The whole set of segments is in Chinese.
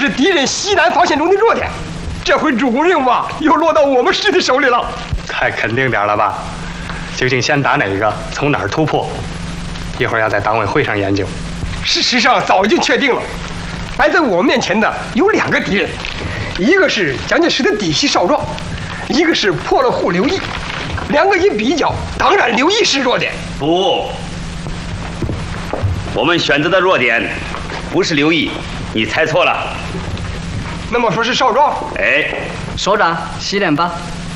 是敌人西南防线中的弱点。这回主攻任务啊，又落到我们师的手里了。 太肯定点了吧？究竟先打哪个？从哪儿突破？一会儿要在党委会上研究。 事实上早已经确定了，摆在我们面前的有2个敌人，一个是蒋介石的嫡系少壮，一个是破了户刘毅。2个一比较，当然刘毅是弱点。 不，我们选择的弱点不是刘毅，你猜错了。 那么说是少壮？ 哎， 首长洗脸吧。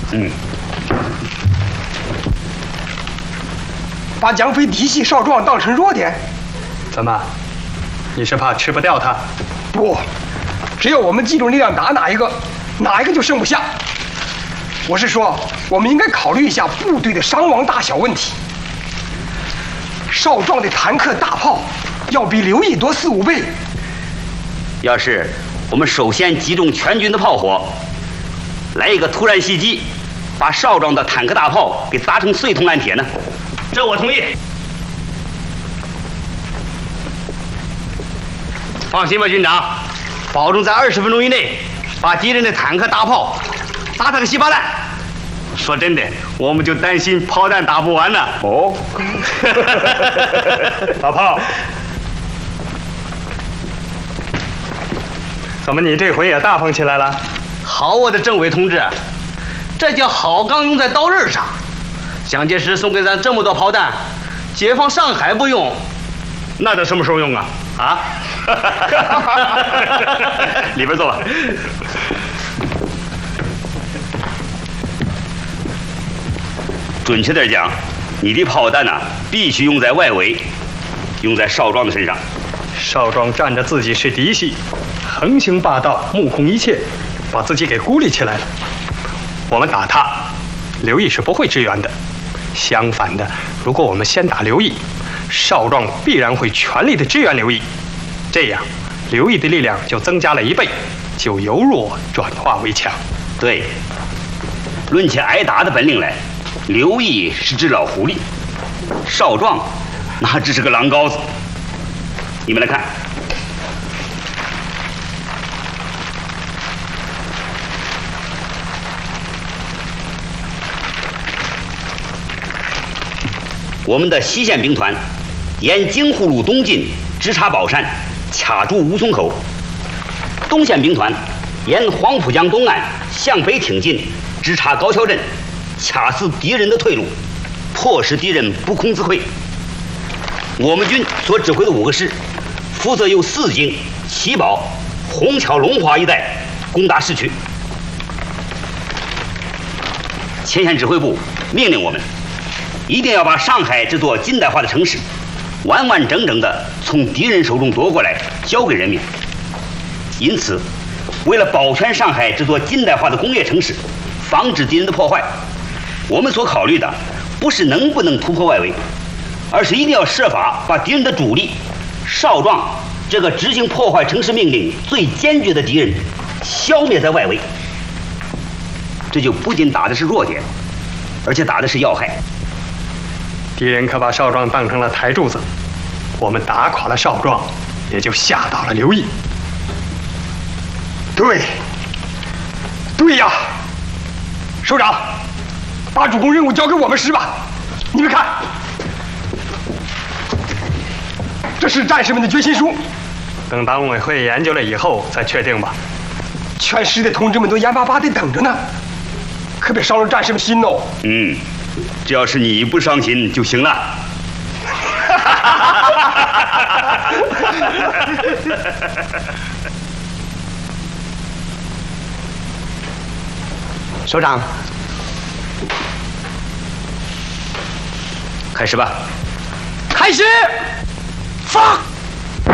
把蒋匪嫡系少壮当成弱点？ 怎么？你是怕吃不掉他？ 不，只要我们集中力量打哪一个就剩不下。我是说，我们应该考虑一下部队的伤亡大小问题。少壮的坦克大炮要比刘毅多4、5倍。 要是我们首先集中全军的炮火，来一个突然袭击，把少壮的坦克大炮给砸成碎铜烂铁呢？这我同意。放心吧，军长，保证在20分钟以内把敌人的坦克大炮打他个稀巴烂。说真的，我们就担心炮弹打不完呢。哦， 老炮，怎么你这回也大方起来了？ 好，我的政委同志，这叫好钢用在刀刃上。蒋介石送给咱这么多炮弹，解放上海不用，那得什么时候用啊？啊？里边坐吧。准确点讲，你的炮弹呢，必须用在外围，用在少壮的身上。 少壮仗着自己是嫡系，横行霸道，目空一切，把自己给孤立起来了。我们打他，刘毅是不会支援的。相反的，如果我们先打刘毅，少壮必然会全力的支援刘毅，这样刘毅的力量就增加了1倍，就由弱转化为强。 对，论起挨打的本领来，刘毅是只老狐狸，少壮那只是个狼羔子。你们来看，我们的西线兵团沿京沪路东进，直插宝山，卡住吴淞口；东线兵团沿黄浦江东岸向北挺进，直插高桥镇，卡死敌人的退路，迫使敌人不攻自溃。我们军所指挥的5个师，负责由4京、七宝、虹桥、龙华一带攻打市区。前线指挥部命令我们，一定要把上海这座近代化的城市，完完整整地从敌人手中夺过来，交给人民。因此，为了保全上海这座近代化的工业城市，防止敌人的破坏，我们所考虑的不是能不能突破外围，而是一定要设法把敌人的主力少壮这个执行破坏城市命令最坚决的敌人消灭在外围。这就不仅打的是弱点，而且打的是要害。 敌人可把少壮当成了台柱子，我们打垮了少壮，也就吓倒了刘毅。 对呀，首长，把主攻任务交给我们师吧。你们看，这是战士们的决心书。 等党委会研究了以后再确定吧。 全师的同志们都眼巴巴地等着呢，可别伤了战士们心哦。 只要是你不伤心就行了。 首长， 开始吧。 开始，发。